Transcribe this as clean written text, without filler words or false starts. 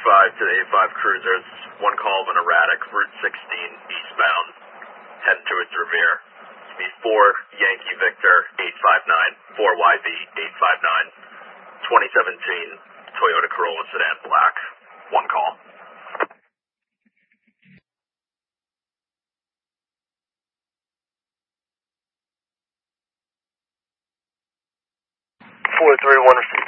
to the 85 cruisers. One call of an erratic, Route 16 eastbound, heading to its rear. It's me 4 Yankee Victor 859, 4YV 859, 2017 Toyota Corolla Sedan Black. One call. 431